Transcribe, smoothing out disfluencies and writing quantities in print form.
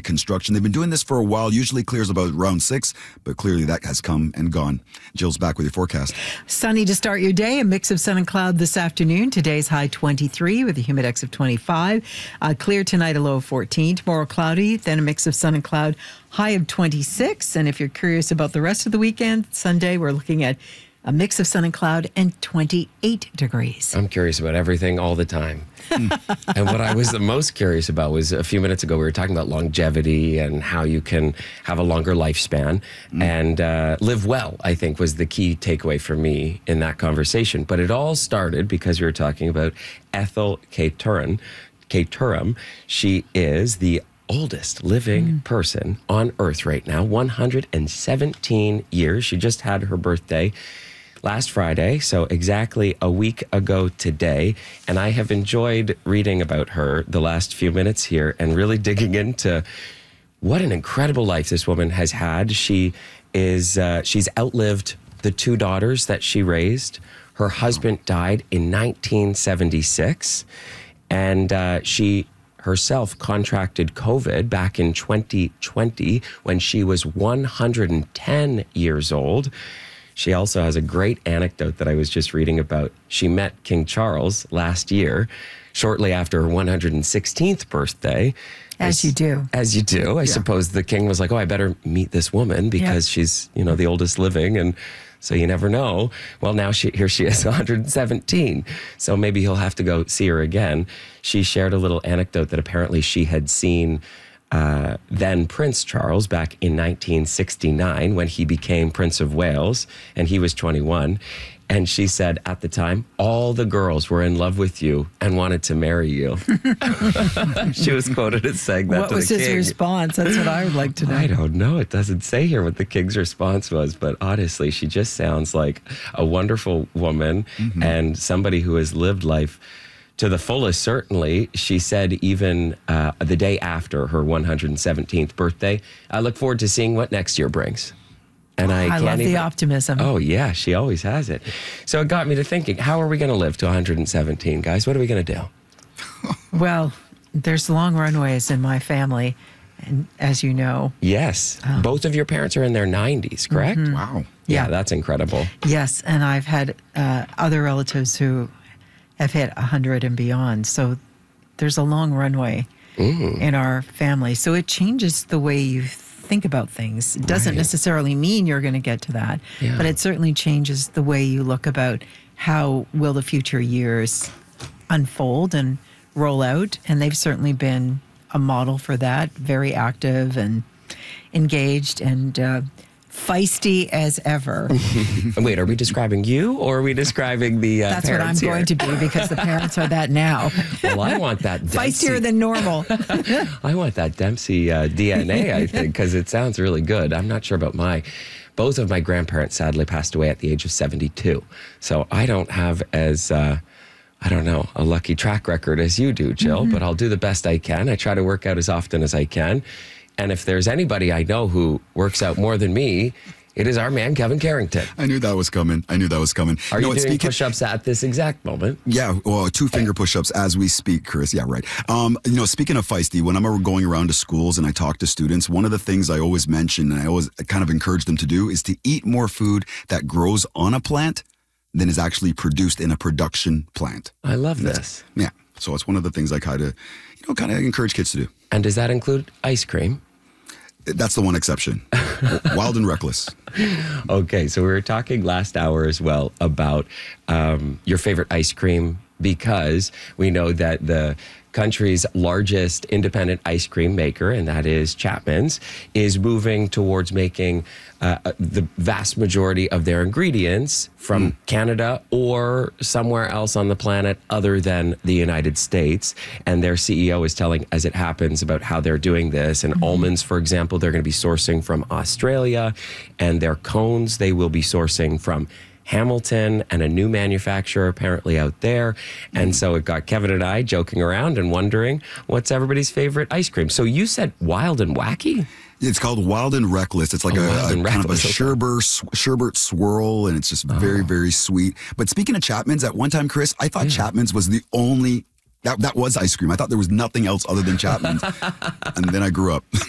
overnight construction. They've been doing this for a while, usually clears about around 6, but clearly that has come and gone. Jill's back with your forecast. Sunny to start your day, a mix of sun and cloud this afternoon. Today's high 23 with a humidex of 25. Clear tonight, a low of 14. Tomorrow cloudy, then a mix of sun and cloud, high of 26. And if you're curious about the rest of the weekend, Sunday, we're looking at a mix of sun and cloud and 28 degrees. I'm curious about everything all the time. And what I was the most curious about was a few minutes ago, we were talking about longevity and how you can have a longer lifespan and live well, I think was the key takeaway for me in that conversation. But it all started because we were talking about Ethel K. Turam. She is the oldest living person on Earth right now, 117 years. She just had her birthday last Friday, so exactly a week ago today. And I have enjoyed reading about her the last few minutes here and really digging into what an incredible life this woman has had. She's outlived the 2 daughters that she raised. Her husband died in 1976, and she herself contracted COVID back in 2020 when she was 110 years old. She also has a great anecdote that I was just reading about. She met King Charles last year, shortly after her 116th birthday. As you do. As you do. I suppose the king was like, oh, I better meet this woman because she's, the oldest living. And so you never know. Well, now here she is, 117. So maybe he'll have to go see her again. She shared a little anecdote that apparently she had seen then Prince Charles back in 1969 when he became Prince of Wales and he was 21. And she said at the time, all the girls were in love with you and wanted to marry you. She was quoted as saying that to the king. What was his response? That's what I would like to know. I don't know. It doesn't say here what the king's response was, but honestly, she just sounds like a wonderful woman and somebody who has lived life to the fullest, certainly. She said even the day after her 117th birthday, I look forward to seeing what next year brings. And I love the optimism. Oh, yeah, she always has it. So it got me to thinking, how are we going to live to 117, guys? What are we going to do? Well, there's long runways in my family, and as you know. Yes. Both of your parents are in their 90s, correct? Wow. Yeah, that's incredible. Yes, and I've had other relatives who have hit 100 and beyond. So there's a long runway in our family. So it changes the way you think about things. It doesn't necessarily mean you're going to get to that, but it certainly changes the way you look about how will the future years unfold and roll out. And they've certainly been a model for that, very active and engaged and feisty as ever. Wait, are we describing you or are we describing the That's what I'm going to be because the parents are that now. Well, I want that Dempsey. Feistier than normal. I want that Dempsey DNA, I think, because it sounds really good. I'm not sure about both of my grandparents sadly passed away at the age of 72. So I don't have as, a lucky track record as you do, Jill, but I'll do the best I can. I try to work out as often as I can. And if there's anybody I know who works out more than me, it is our man, Kevin Carrington. I knew that was coming. Are you doing push-ups at this exact moment? Yeah, well, 2-finger push-ups as we speak, Chris. Yeah, right. Speaking of feisty, when I'm going around to schools and I talk to students, one of the things I always mention and I always kind of encourage them to do is to eat more food that grows on a plant than is actually produced in a production plant. I love this. Yeah, so it's one of the things I kind of encourage kids to do. And does that include ice cream? That's the one exception. Wild and reckless. Okay, so we were talking last hour as well about your favorite ice cream because we know that the country's largest independent ice cream maker, and that is Chapman's, is moving towards making the vast majority of their ingredients from Canada or somewhere else on the planet other than the United States. And their CEO is telling As It Happens about how they're doing this. And almonds, for example, they're going to be sourcing from Australia, and their cones, they will be sourcing from Hamilton and a new manufacturer apparently out there. And so it got Kevin and I joking around and wondering what's everybody's favorite ice cream. So you said Wild and Wacky? It's called Wild and Reckless. It's like a kind of a sherbet swirl, and it's just very, very sweet. But speaking of Chapman's, at one time, Chris, I thought Chapman's was the only... That was ice cream. I thought there was nothing else other than Chapman's. And then I grew up.